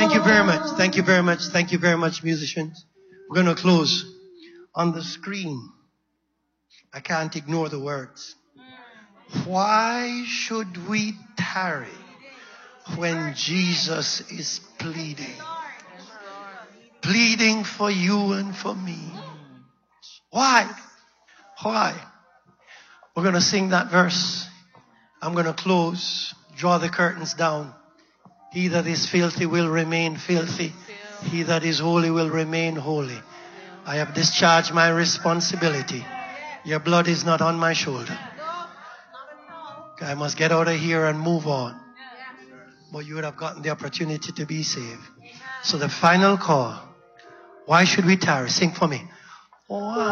Thank you very much. Thank you very much. Thank you very much, musicians. We're going to close. On the screen, I can't ignore the words. Why should we tarry when Jesus is pleading? Pleading for you and for me. Why? Why? We're going to sing that verse. I'm going to close, draw the curtains down. He that is filthy will remain filthy. He that is holy will remain holy. I have discharged my responsibility. Your blood is not on my shoulder. I must get out of here and move on. But you would have gotten the opportunity to be saved. So the final call. Why should we tarry? Sing for me. Why?